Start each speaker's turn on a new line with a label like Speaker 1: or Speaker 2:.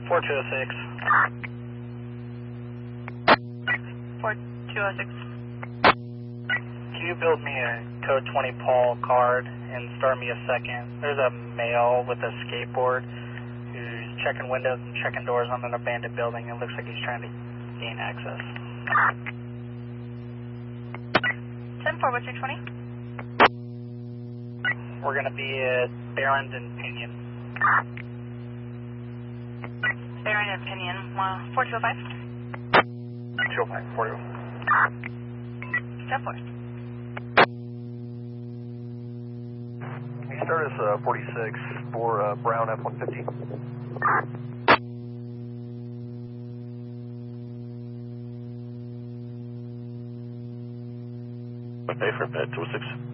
Speaker 1: 4206.
Speaker 2: 4206.
Speaker 1: Can you build me a code 20 Paul card and start me a second? There's a male with a skateboard who's checking windows and checking doors on an abandoned building. It looks like he's trying to gain access.
Speaker 2: 10-4, what's your 20?
Speaker 1: We're going to be at Barron and Pinion.
Speaker 2: Barron and Pinion, 4205.
Speaker 1: 205, 40.
Speaker 2: 10-4.
Speaker 3: Can you start us 46 for Brown F-150?
Speaker 4: Okay, for bed 206.